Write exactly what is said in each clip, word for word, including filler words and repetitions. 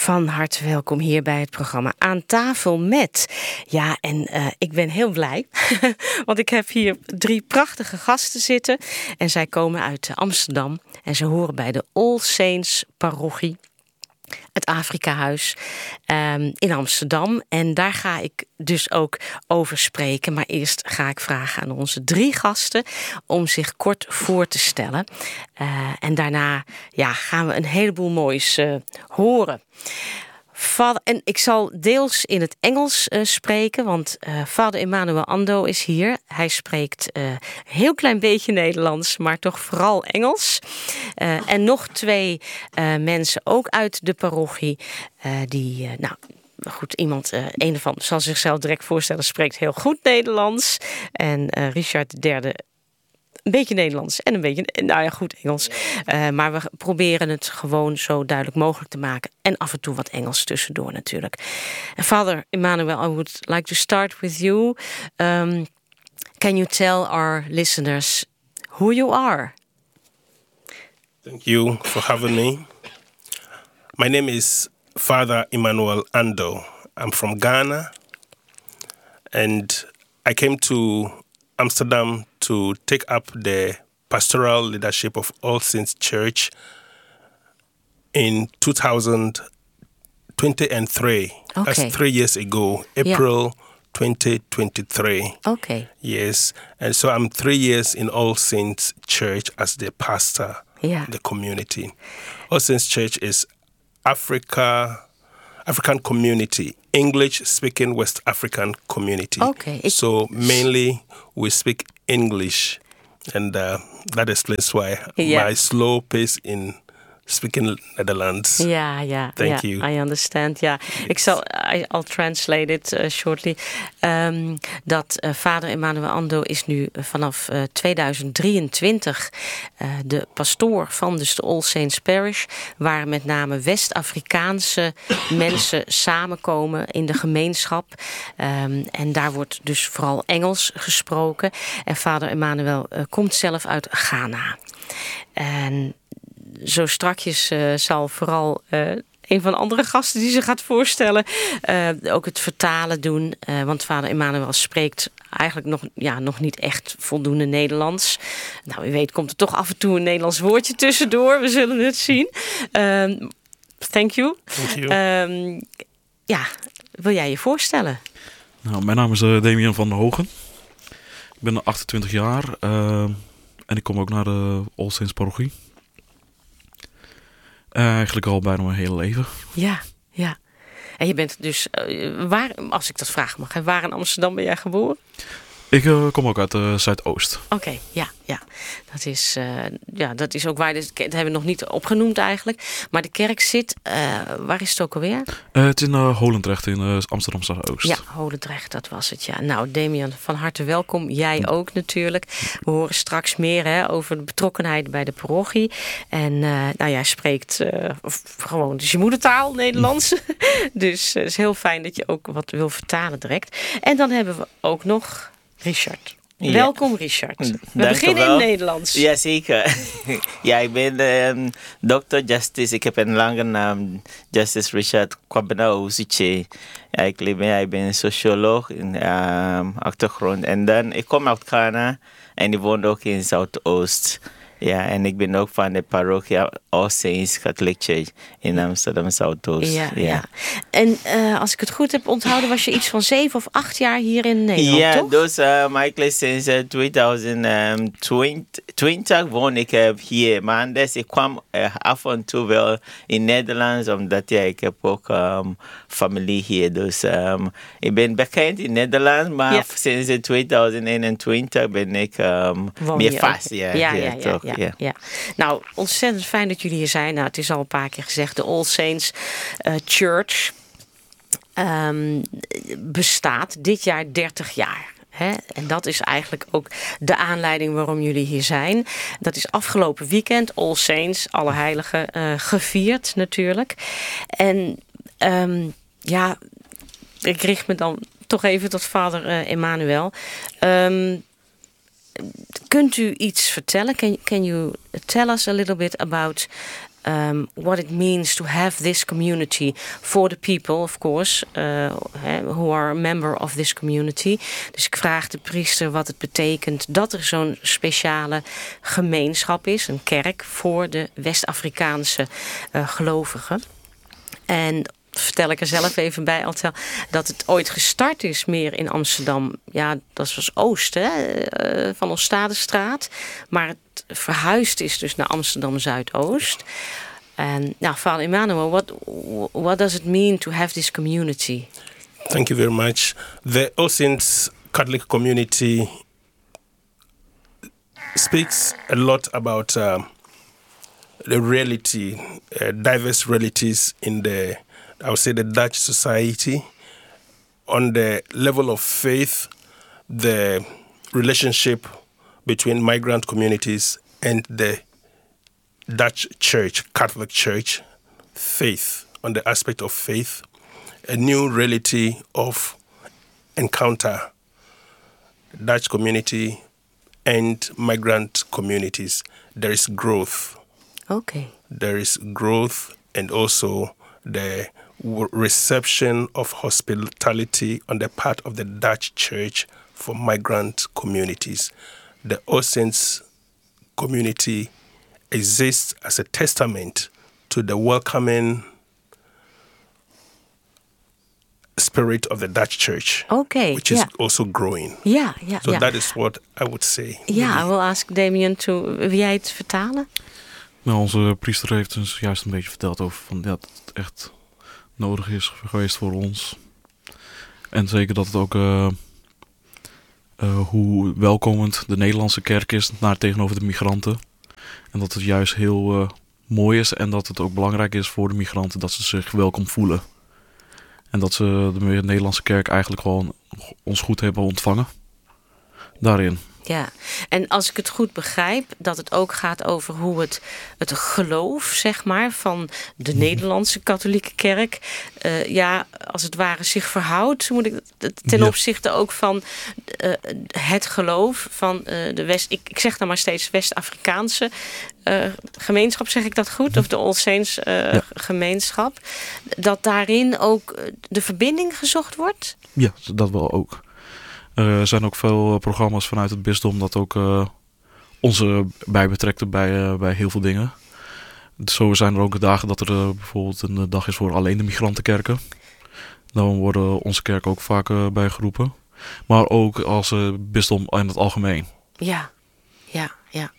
Van harte welkom hier bij het programma Aan tafel met. Ja, en uh, ik ben heel blij, want ik heb hier drie prachtige gasten zitten. En zij komen uit Amsterdam en ze horen bij de All Saints parochie, het Afrikahuis um, in Amsterdam. En daar ga ik dus ook over spreken. Maar eerst ga ik vragen aan onze drie gasten om zich kort voor te stellen. Uh, en daarna ja, gaan we een heleboel moois uh, horen. Vader, en ik zal deels in het Engels uh, spreken, want uh, vader Emmanuel Ando is hier. Hij spreekt uh, een heel klein beetje Nederlands, maar toch vooral Engels. Uh, en nog twee uh, mensen ook uit de parochie, uh, die, uh, nou goed, iemand, uh, een ervan zal zichzelf direct voorstellen, spreekt heel goed Nederlands. En uh, Richard de derde een beetje Nederlands en een beetje, nou ja, goed Engels. Uh, maar we proberen het gewoon zo duidelijk mogelijk te maken. En af en toe wat Engels tussendoor natuurlijk. En Father Emmanuel, I would like to start with you. Um, can you tell our listeners who you are? Thank you for having me. My name is Father Emmanuel Ando. I'm from Ghana. And I came to Amsterdam to take up the pastoral leadership of All Saints Church in two thousand twenty-three. Okay. That's three years ago, April yeah. twenty twenty-three. Okay. Yes, and so I'm three years in All Saints Church as the pastor yeah. in the community. All Saints Church is Africa, African community, English-speaking West African community. Okay. It, so mainly we speak English, and uh, that explains why yeah. my slow pace in speaking Netherlands. Yeah, yeah. Thank yeah, you. I understand. Yeah, yes. ik zal, I, I'll translate it uh, shortly. Um, dat uh, vader Emmanuel Ando is nu uh, vanaf uh, tweeduizend drieëntwintig uh, de pastoor van dus de All Saints Parish, waar met name West-Afrikaanse mensen samenkomen in de gemeenschap. Um, en daar wordt dus vooral Engels gesproken. En vader Emmanuel uh, komt zelf uit Ghana. En zo strakjes uh, zal vooral uh, een van de andere gasten die ze gaat voorstellen uh, ook het vertalen doen. Uh, want vader Emmanuel spreekt eigenlijk nog, ja, nog niet echt voldoende Nederlands. Nou, wie weet komt er toch af en toe een Nederlands woordje tussendoor. We zullen het zien. Um, thank you. Thank you. Um, ja, wil jij je voorstellen? Nou, mijn naam is uh, Damian van der Hogen. Ik ben achtentwintig jaar uh, en ik kom ook naar de All Saints parochie. Uh, eigenlijk al bijna mijn hele leven. Ja, ja. En je bent dus, uh, waar, als ik dat vragen mag, waar in Amsterdam ben jij geboren? Ik uh, kom ook uit uh, Zuidoost. Oké, okay, ja, ja. Dat is, uh, ja. Dat is ook waar, de, dat hebben we nog niet opgenoemd eigenlijk. Maar de kerk zit, uh, waar is het ook alweer? Uh, het is in uh, Holendrecht in uh, Amsterdam Zuidoost. Ja, Holendrecht, dat was het, ja. Nou, Damian, van harte welkom. Jij ook natuurlijk. We horen straks meer hè, over de betrokkenheid bij de parochie. En uh, nou, jij spreekt uh, gewoon dus je moedertaal, Nederlands. Dus het uh, is heel fijn dat je ook wat wil vertalen direct. En dan hebben we ook nog Richard. Ja. Welkom Richard. We Dank beginnen in Nederlands. Jazeker. Ja, ik ben um, dokter Justice. Ik heb een lange naam. Justice Richard Kwabena-Ozuche. Ja, ik, ja, ik ben een socioloog in um, achtergrond. En dan, ik kom uit Ghana en ik woon ook in Zuidoost. Ja, en ik ben ook van de parochie All Saints Catholic Church in Amsterdam Zuidoost. Ja, ja. ja. En uh, als ik het goed heb onthouden, was je iets van zeven of acht jaar hier in Nederland, ja, toch? Ja, dus uh, eigenlijk sinds uh, twintig twintig woon ik uh, hier. Maar anders, ik kwam uh, af en toe wel in Nederland, omdat ja, ik heb ook um, familie hier. Dus um, ik ben bekend in Nederland, maar ja. sinds uh, twintig eenentwintig ben ik um, meer vast. Ja, ja, ja, ja, ja, toch, ja, ja. ja. Nou, ontzettend fijn dat jullie hier zijn. Nou, het is al een paar keer gezegd, de All Saints uh, Church um, bestaat dit jaar dertig jaar. Hè? En dat is eigenlijk ook de aanleiding waarom jullie hier zijn. Dat is afgelopen weekend, All Saints, alle heiligen, uh, gevierd natuurlijk. En um, ja, ik richt me dan toch even tot vader uh, Emmanuel. Um, kunt u iets vertellen? Can, can you tell us a little bit about um, what it means to have this community for the people, of course, uh, who are a member of this community. Dus ik vraag de priester wat het betekent dat er zo'n speciale gemeenschap is, een kerk voor de West-Afrikaanse uh, gelovigen. En vertel ik er zelf even bij, Altel, dat het ooit gestart is meer in Amsterdam. Ja, dat was Oost, hè, uh, van Ostadestraat. Maar het verhuisd is dus naar Amsterdam Zuidoost. En nou, Father Emmanuel, what what does it mean to have this community? Thank you very much. The All Saints Catholic community speaks a lot about uh, the reality, uh, diverse realities in the, I would say, the Dutch society. On the level of faith, the relationship between migrant communities and the Dutch Church, Catholic Church, faith, on the aspect of faith, a new reality of encounter, Dutch community and migrant communities. There is growth. Okay. There is growth and also the reception of hospitality on the part of the Dutch Church for migrant communities. The All Saints community exists as a testament to the welcoming spirit of the Dutch Church, okay, which is yeah. also growing. Ja, ja, So ja. that is what I would say. Ja, I will ask Damien to, wil jij het vertalen? Nou, onze priester heeft ons juist een beetje verteld over van, ja, dat het echt nodig is geweest voor ons. En zeker dat het ook uh, uh, hoe welkomend de Nederlandse kerk is naar tegenover de migranten. En dat het juist heel uh, mooi is en dat het ook belangrijk is voor de migranten dat ze zich welkom voelen. En dat ze de Nederlandse kerk eigenlijk gewoon ons goed hebben ontvangen. Daarin. Ja, en als ik het goed begrijp, dat het ook gaat over hoe het, het geloof, zeg maar, van de Nederlandse katholieke kerk, uh, ja, als het ware zich verhoudt, moet ik ten Ja. opzichte ook van uh, het geloof van uh, de West, ik, ik zeg dan maar steeds West-Afrikaanse uh, gemeenschap, zeg ik dat goed? Of de All Saints uh, Ja. gemeenschap, dat daarin ook de verbinding gezocht wordt? Ja, dat wel ook. Er zijn ook veel programma's vanuit het bisdom dat ook uh, ons uh, bij betrekt bij, uh, bij heel veel dingen. Zo zijn er ook dagen dat er uh, bijvoorbeeld een dag is voor alleen de migrantenkerken. Dan worden onze kerken ook vaak uh, bij geroepen. Maar ook als uh, bisdom in het algemeen. Ja, ja, ja.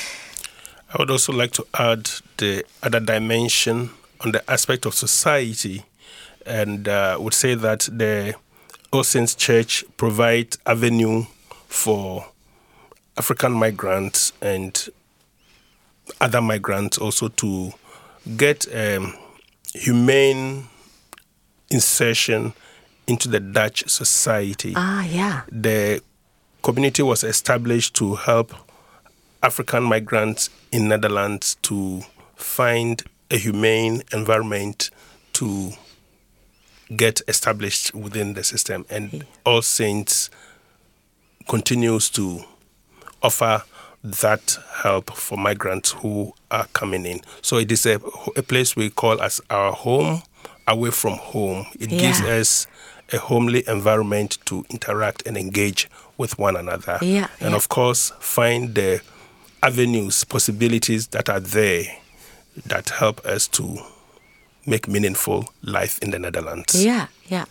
I would also like to add the other dimension on the aspect of society, and uh, would say that the All Saints Church provide avenue for African migrants and other migrants also to get um, humane insertion into the Dutch society. Ah, ja. The community was established to help African migrants in Netherlands to find a humane environment to get established within the system, and All Saints continues to offer that help for migrants who are coming in. So it is a, a place we call as our home, away from home. It Yeah. gives us a homely environment to interact and engage with one another. Yeah, and yeah. of course, find the avenues, possibilities that are there that help us to make meaningful life in the Netherlands. Ja, ja.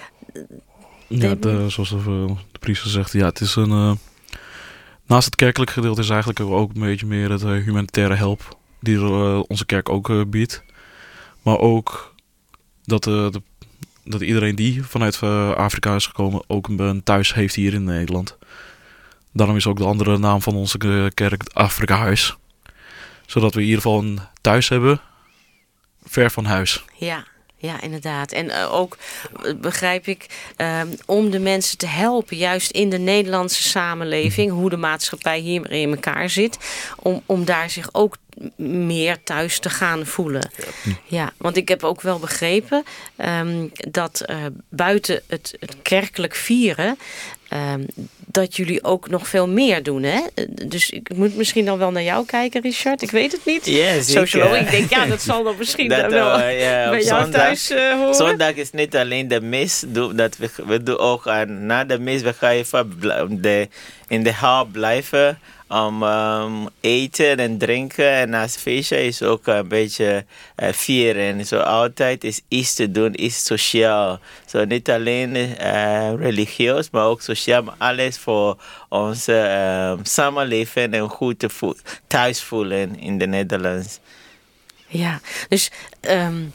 Ja, de, zoals de, de priester zegt, ja, het is een... Uh, naast het kerkelijk gedeelte is eigenlijk ook een beetje meer het uh, humanitaire help die uh, onze kerk ook uh, biedt. Maar ook dat, uh, de, dat iedereen die vanuit uh, Afrika is gekomen ook een thuis heeft hier in Nederland. Daarom is ook de andere naam van onze uh, kerk Afrika Huis. Zodat we in ieder geval een thuis hebben, ver van huis. Ja, ja, inderdaad. En uh, ook, uh, begrijp ik, uh, om de mensen te helpen, juist in de Nederlandse samenleving, hoe de maatschappij hier in elkaar zit, om, om daar zich ook meer thuis te gaan voelen. Ja, ja, want ik heb ook wel begrepen um, dat uh, buiten het, het kerkelijk vieren um, dat jullie ook nog veel meer doen, hè? Dus ik moet misschien dan wel naar jou kijken, Richard. Ik weet het niet. Ja, Socioloog. Ik denk, ja, dat zal dan misschien dat, wel uh, ja, bij jou zondag, thuis uh, horen. Zondag is niet alleen de mis. Dat we, we doen ook aan, na de mis, we gaan even de, in de hal blijven. Om um, eten en drinken. En als feestje is ook een beetje uh, vieren. Zo altijd is iets te doen, iets sociaal. Zo niet alleen uh, religieus, maar ook sociaal. Maar alles voor onze uh, samenleving en goed te vo- thuis voelen in de Nederlands. Ja, dus um,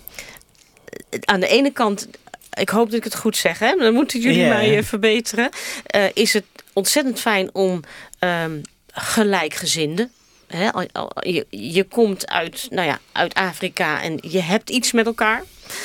aan de ene kant, ik hoop dat ik het goed zeg, hè? Dan moeten jullie yeah. mij uh, verbeteren. Uh, is het ontzettend fijn om um, gelijkgezinden. Hè? Je, je komt uit, nou ja, uit Afrika en je hebt iets met elkaar.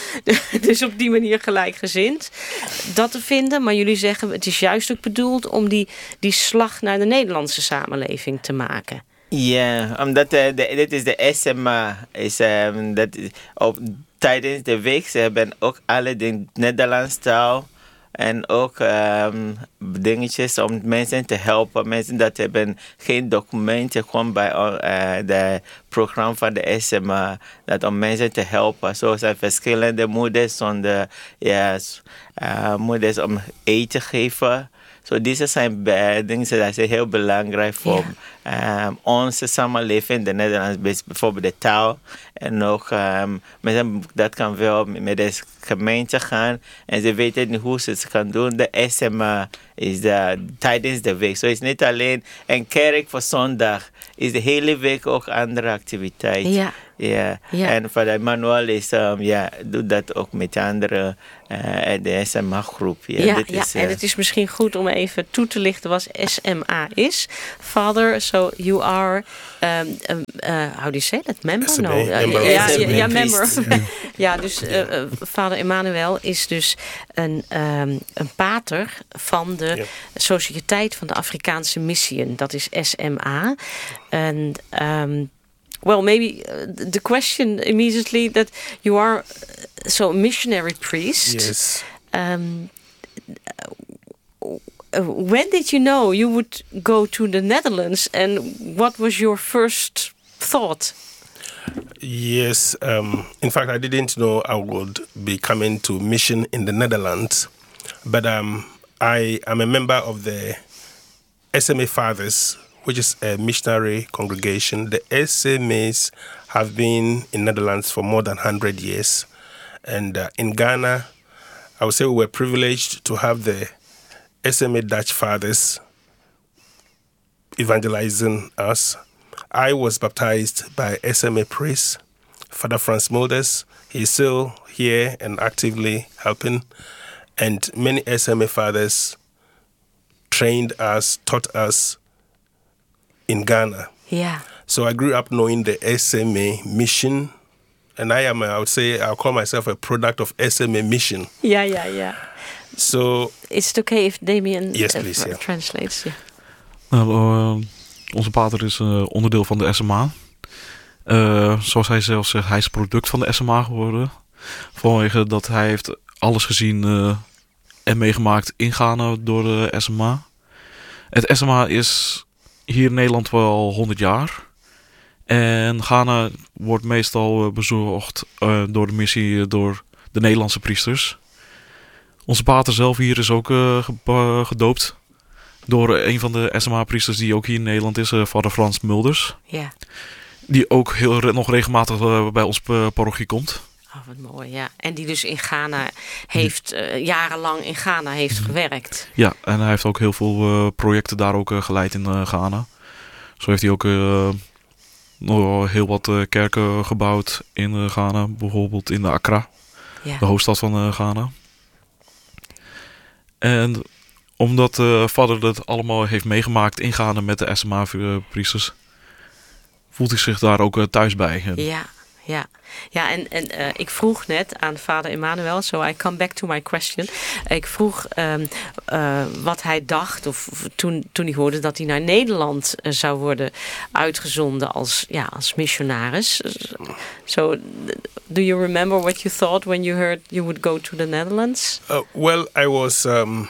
Dus op die manier gelijkgezind dat te vinden. Maar jullie zeggen, het is juist ook bedoeld om die, die slag naar de Nederlandse samenleving te maken. Ja, omdat uh, dit is de S M A. Is, um, dat is, op, tijdens de week ze hebben ook alle de Nederlandse taal. En ook um, dingetjes om mensen te helpen. Mensen dat hebben geen documenten, gewoon bij uh, de programma van de S M A. Dat om mensen te helpen. Zo zijn verschillende moeders zonder ja, uh, moeders om eten te geven. So deze zijn dingen dat zijn heel belangrijk voor yeah. um, onze samenleving, de Nederlands, bijvoorbeeld de taal. En ook um, mensen, dat kan wel met de gemeente gaan. En ze weten niet hoe ze het gaan doen. De S M A is de, tijdens de week. So het is niet alleen een kerk voor zondag. Het is de hele week ook andere activiteiten. Ja. Ja, ja. En vader Emmanuel is, um, ja, doet dat ook met andere, uh, de S M A-groep. Ja, ja, dit ja. is, uh, en het is misschien goed om even toe te lichten wat S M A is. Father, so you are, um, um, uh, how do you say that? Member? S M A, No. member. Ja, S M A, ja, ja, member. priest. Ja, dus uh, uh, vader Emmanuel is dus een, um, een pater van de yeah. Sociëteit van de Afrikaanse Missie. Dat is S M A. En um, well, maybe uh, the question immediately that you are uh, so a missionary priest. Yes. Um, uh, when did you know you would go to the Netherlands, and what was your first thought? Yes. Um, in fact, I didn't know I would be coming to mission in the Netherlands, but um, I am a member of the S M A Fathers, which is a missionary congregation. The S M As have been in Netherlands for more than one hundred years. And uh, in Ghana, I would say we were privileged to have the S M A Dutch Fathers evangelizing us. I was baptized by S M A priest, Father Franz Mulders. He's still here and actively helping. And many S M A fathers trained us, taught us in Ghana. Yeah. So I grew up knowing the S M A mission, and I am, a, I would say, I'll call myself a product of S M A mission. Yeah, yeah, yeah. So is it okay if Damien yes, please, uh, yeah. translates? Yeah. Nou, uh, onze pater is uh, onderdeel van de S M A. Uh, zoals hij zelf zegt, hij is product van de S M A geworden. Vanwege dat hij heeft alles gezien uh, en meegemaakt in Ghana door de S M A. Het S M A is hier in Nederland wel honderd jaar. En Ghana wordt meestal bezocht uh, door de missie uh, door de Nederlandse priesters. Onze pater zelf hier is ook uh, gedoopt door een van de S M A-priesters die ook hier in Nederland is, uh, Vader Frans Mulders. Ja. Die ook heel, nog regelmatig uh, bij ons uh, parochie komt. Oh, wat mooi, ja. En die dus in Ghana heeft, uh, jarenlang in Ghana heeft gewerkt. Ja, en hij heeft ook heel veel uh, projecten daar ook uh, geleid in uh, Ghana. Zo heeft hij ook uh, nog heel wat uh, kerken gebouwd in uh, Ghana. Bijvoorbeeld in de Accra, ja. de hoofdstad van uh, Ghana. En omdat uh, vader dat allemaal heeft meegemaakt in Ghana met de S M A-priesters, voelt hij zich daar ook uh, thuis bij. En ja, ja. Ja, en, en uh, ik vroeg net aan vader Emmanuel, so I come back to my question. Ik vroeg um, uh, wat hij dacht, of, of toen, toen hij hoorde dat hij naar Nederland uh, zou worden uitgezonden als, ja, als missionaris. So, do you remember what you thought when you heard you would go to the Netherlands? Uh, well, I was um,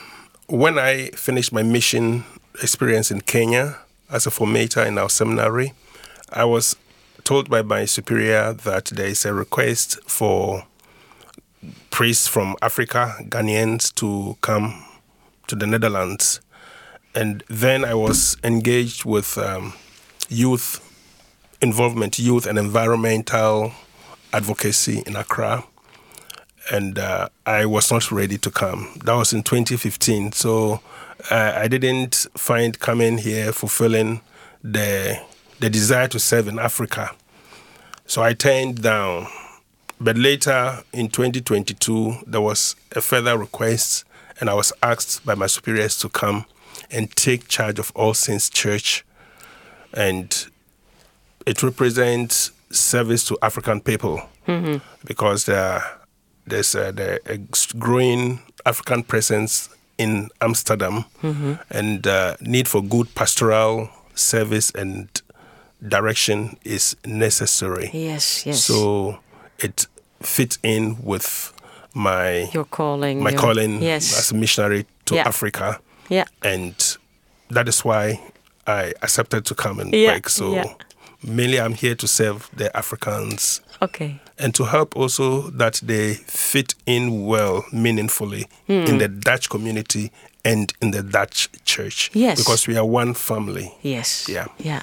when I finished my mission experience in Kenya as a formator in our seminary, I was told by my superior that there is a request for priests from Africa, Ghanaians, to come to the Netherlands. And then I was engaged with um, youth involvement, youth and environmental advocacy in Accra. And uh, I was not ready to come. That was in twenty fifteen. So uh, I didn't find coming here fulfilling the, the desire to serve in Africa. So I turned down. But later in twenty twenty-two, there was a further request, and I was asked by my superiors to come and take charge of All Saints Church. And it represents service to African people, mm-hmm. because there, there's a, there, a growing African presence in Amsterdam, mm-hmm. and uh, need for good pastoral service and direction is necessary. Yes, yes. So it fits in with my your calling, my your, calling yes. as a missionary to yeah. Africa. Yeah, and that is why I accepted to come and yeah. work. So yeah. mainly I'm here to serve the Africans. Okay. And to help also that they fit in well, meaningfully, hmm. in the Dutch community and in the Dutch church. Yes. Because we are one family. Yes. Ja. Ja.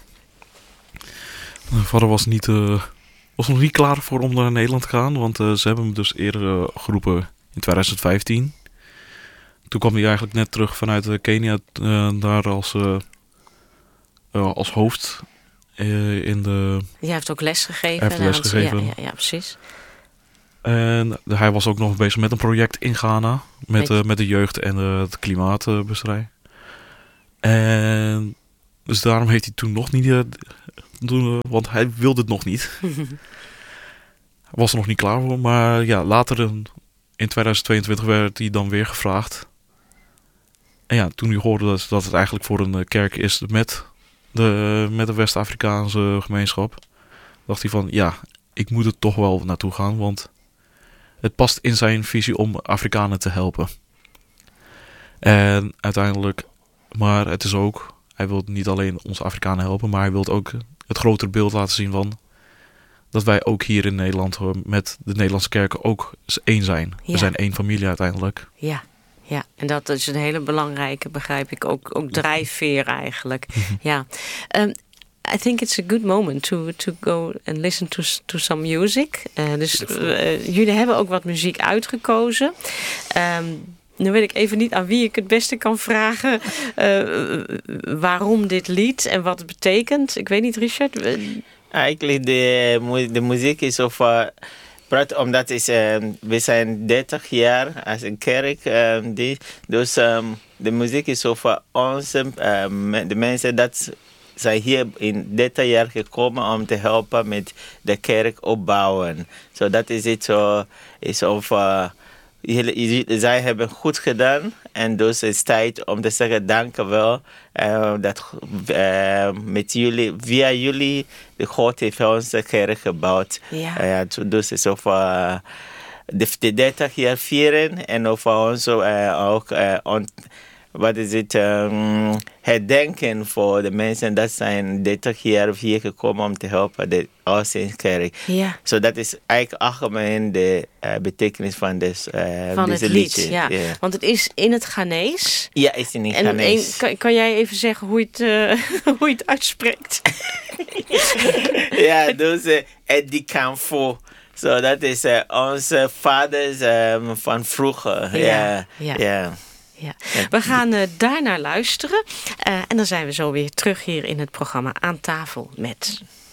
Mijn vader was, niet, uh, was nog niet klaar voor om naar Nederland te gaan. Want uh, ze hebben hem dus eerder uh, geroepen in twintig vijftien. Toen kwam hij eigenlijk net terug vanuit uh, Kenia. Uh, daar als, uh, uh, als hoofd uh, in de... Jij heeft ook les gegeven. Hij heeft les gegeven. Ja, ja, ja, precies. En hij was ook nog bezig met een project in Ghana. Met, uh, met de jeugd en uh, het klimaatbestrijding. En dus daarom heeft hij toen nog niet... Uh, doen, want hij wilde het nog niet. Hij was er nog niet klaar voor. Maar ja, later in, in twintig tweeëntwintig werd hij dan weer gevraagd. En ja, toen hij hoorde dat, dat het eigenlijk voor een kerk is met de, met de West-Afrikaanse gemeenschap, dacht hij van ja, ik moet er toch wel naartoe gaan, want het past in zijn visie om Afrikanen te helpen. En uiteindelijk, maar het is ook, hij wil niet alleen onze Afrikanen helpen, maar hij wil ook het grotere beeld laten zien van dat wij ook hier in Nederland met de Nederlandse kerken ook één zijn. Ja. We zijn één familie uiteindelijk. Ja, ja, en dat is een hele belangrijke, begrijp ik, ook, ook drijfveer eigenlijk. Mm-hmm. Ja. Um, I think it's a good moment to, to go and listen to, to some music. Uh, dus uh, jullie hebben ook wat muziek uitgekozen. Um, Nu weet ik even niet aan wie ik het beste kan vragen uh, waarom dit lied en wat het betekent. Ik weet niet, Richard? Eigenlijk de, de muziek is over... Omdat is, um, we zijn dertig jaar als een kerk. Um, die, dus um, de muziek is over onze, um, de mensen dat zijn hier in dertig jaar gekomen om te helpen met de kerk opbouwen. So dat is het zo, is over... Zij hebben goed gedaan en dus is het tijd om te zeggen dank wel uh, dat uh, met jullie, via jullie de God heeft onze kerk gebouwd. Ja. Uh, dus is over uh, de, de dertig jaar vieren en over ons uh, ook uh, on, wat is het, um, herdenken voor de mensen dat zijn dertig jaar hier gekomen om te helpen de All Saints Kerk. Ja. So dat is eigenlijk algemeen de uh, betekenis van, des, uh, van deze het lied. liedje. Ja. Yeah. Want het is in het Ghanese. Ja, is in het Ghanese. Kan, kan jij even zeggen hoe je het, uh, hoe je het uitspreekt? Ja, dus uh, Eddie Kamfo. So dat is uh, onze vaders um, van vroeger. Ja. Ja. ja. ja. Ja. We gaan uh, daarnaar luisteren. Uh, en dan zijn we zo weer terug hier in het programma Aan Tafel met...